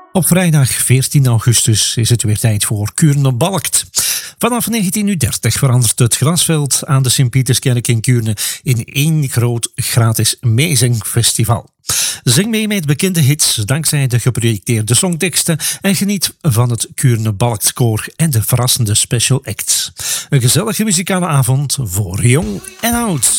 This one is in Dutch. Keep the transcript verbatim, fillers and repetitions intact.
Op vrijdag veertien augustus is het weer tijd voor Kuurne Balkt. Vanaf negentien uur dertig verandert het grasveld aan de Sint-Pieterskerk in Kuurne in één groot gratis meezingfestival. Zing mee met bekende hits dankzij de geprojecteerde songteksten en geniet van het Kuurne Balktkoor en de verrassende special acts. Een gezellige muzikale avond voor jong en oud.